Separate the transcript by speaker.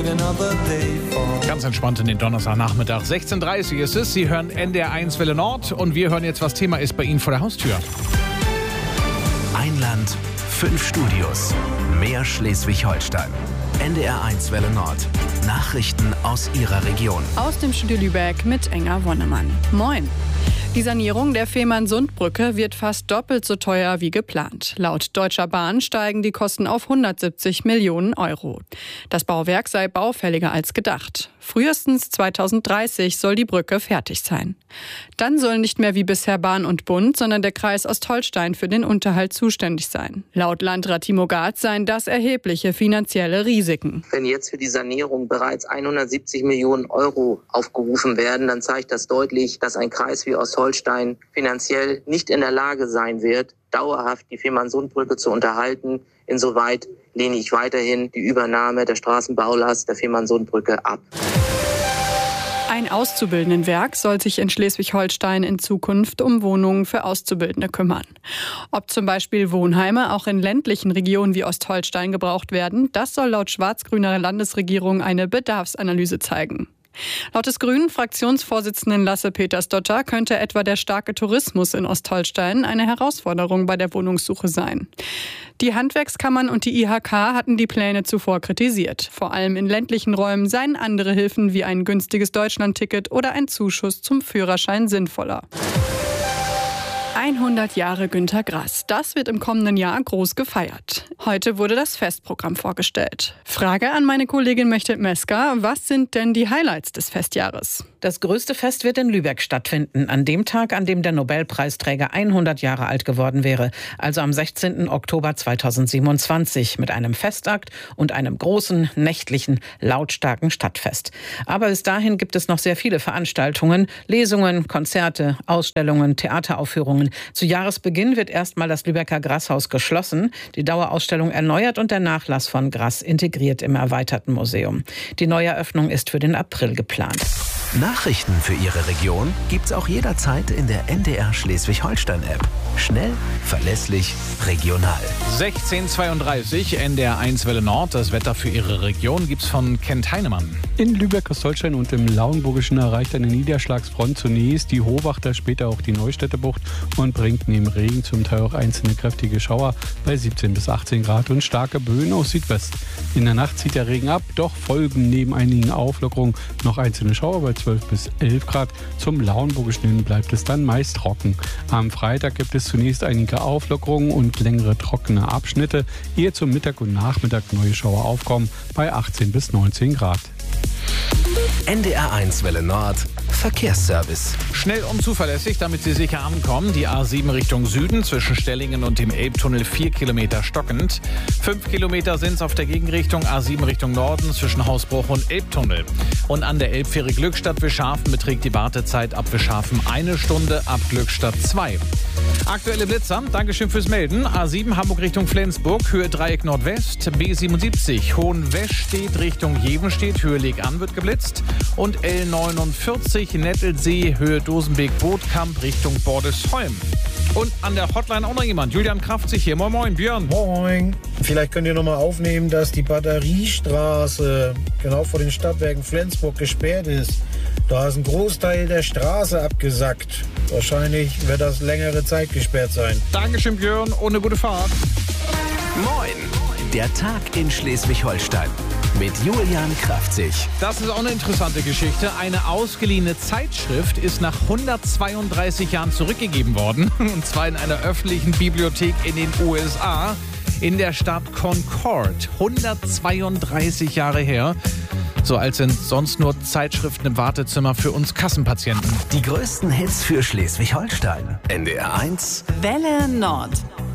Speaker 1: Ganz entspannt in den Donnerstagnachmittag. 16:30 ist es. Sie hören NDR1 Welle Nord und wir hören jetzt, was Thema ist bei Ihnen vor der Haustür.
Speaker 2: Ein Land, 5 Studios. Mehr Schleswig-Holstein. NDR1 Welle Nord. Nachrichten aus Ihrer Region.
Speaker 3: Aus dem Studio Lübeck mit Enger Wonnemann. Moin. Die Sanierung der Fehmarnsundbrücke wird fast doppelt so teuer wie geplant. Laut Deutscher Bahn steigen die Kosten auf 170 Millionen Euro. Das Bauwerk sei baufälliger als gedacht. Frühestens 2030 soll die Brücke fertig sein. Dann sollen nicht mehr wie bisher Bahn und Bund, sondern der Kreis Ostholstein für den Unterhalt zuständig sein. Laut Landrat Timo Gath seien das erhebliche finanzielle Risiken.
Speaker 4: Wenn jetzt für die Sanierung bereits 170 Millionen Euro aufgerufen werden, dann zeigt das deutlich, dass ein Kreis wie Ostholstein finanziell nicht in der Lage sein wird, dauerhaft die Fehmarnsundbrücke zu unterhalten. Insoweit lehne ich weiterhin die Übernahme der Straßenbaulast der Fehmarnsundbrücke ab.
Speaker 3: Ein Auszubildendenwerk soll sich in Schleswig-Holstein in Zukunft um Wohnungen für Auszubildende kümmern. Ob zum Beispiel Wohnheime auch in ländlichen Regionen wie Ostholstein gebraucht werden, das soll laut schwarz-grüner Landesregierung eine Bedarfsanalyse zeigen. Laut des grünen Fraktionsvorsitzenden Lasse Petersdotter könnte etwa der starke Tourismus in Ostholstein eine Herausforderung bei der Wohnungssuche sein. Die Handwerkskammern und die IHK hatten die Pläne zuvor kritisiert. Vor allem in ländlichen Räumen seien andere Hilfen wie ein günstiges Deutschlandticket oder ein Zuschuss zum Führerschein sinnvoller. 100 Jahre Günter Grass. Das wird im kommenden Jahr groß gefeiert. Heute wurde das Festprogramm vorgestellt. Frage an meine Kollegin Mechtet Mesker: Was sind denn die Highlights des Festjahres?
Speaker 5: Das größte Fest wird in Lübeck stattfinden, an dem Tag, an dem der Nobelpreisträger 100 Jahre alt geworden wäre, also am 16. Oktober 2027, mit einem Festakt und einem großen, nächtlichen, lautstarken Stadtfest. Aber bis dahin gibt es noch sehr viele Veranstaltungen, Lesungen, Konzerte, Ausstellungen, Theateraufführungen. Zu Jahresbeginn wird erstmal das Lübecker Grasshaus geschlossen, die Dauerausstellung erneuert und der Nachlass von Grass integriert im erweiterten Museum. Die Neueröffnung ist für den April geplant.
Speaker 2: Nachrichten für Ihre Region gibt's auch jederzeit in der NDR Schleswig-Holstein-App. Schnell, verlässlich, regional.
Speaker 1: 16:32 NDR1 Welle Nord. Das Wetter für Ihre Region gibt's von Kent Heinemann.
Speaker 6: In Lübeck, Ostholstein und im Lauenburgischen erreicht eine Niederschlagsfront zunächst die Hohwachter, später auch die Neustädter Bucht und bringt neben Regen zum Teil auch einzelne kräftige Schauer bei 17 bis 18 Grad und starke Böen aus Südwest. In der Nacht zieht der Regen ab, doch folgen neben einigen Auflockerungen noch einzelne Schauer bei 12 bis 11 Grad. Zum Lauenburgischen hin bleibt es dann meist trocken. Am Freitag gibt es zunächst einige Auflockerungen und längere trockene Abschnitte, ehe zum Mittag und Nachmittag neue Schauer aufkommen bei 18 bis 19 Grad.
Speaker 2: NDR1 Welle Nord. Verkehrsservice.
Speaker 1: Schnell und zuverlässig, damit Sie sicher ankommen. Die A7 Richtung Süden zwischen Stellingen und dem Elbtunnel 4 Kilometer stockend. 5 Kilometer sind es auf der Gegenrichtung A7 Richtung Norden zwischen Hausbruch und Elbtunnel. Und an der Elbfähre Glückstadt-Wischhafen beträgt die Wartezeit ab Wischhafen 1 Stunde, ab Glückstadt 2. Aktuelle Blitzer, Dankeschön fürs Melden. A7 Hamburg Richtung Flensburg, Höhe Dreieck Nordwest. B77 Hohenwestedt Richtung Jevenstedt, Höhe Leg-An wird geblitzt. Und L49 Nettelsee, Höhe Dosenbeek-Bootkamp Richtung Bordesholm. Und an der Hotline auch noch jemand. Julian Kraftzig hier. Moin, moin, Björn.
Speaker 7: Moin. Vielleicht könnt ihr noch mal aufnehmen, dass die Batteriestraße genau vor den Stadtwerken Flensburg gesperrt ist. Da ist ein Großteil der Straße abgesackt. Wahrscheinlich wird das längere Zeit gesperrt sein.
Speaker 1: Dankeschön, Björn. Und eine gute Fahrt.
Speaker 2: Moin. Der Tag in Schleswig-Holstein. Mit Julian Kraftzig.
Speaker 1: Das ist auch eine interessante Geschichte. Eine ausgeliehene Zeitschrift ist nach 132 Jahren zurückgegeben worden. Und zwar in einer öffentlichen Bibliothek in den USA. In der Stadt Concord. 132 Jahre her. So als sind sonst nur Zeitschriften im Wartezimmer für uns Kassenpatienten.
Speaker 2: Die größten Hits für Schleswig-Holstein. NDR1
Speaker 8: Welle Nord.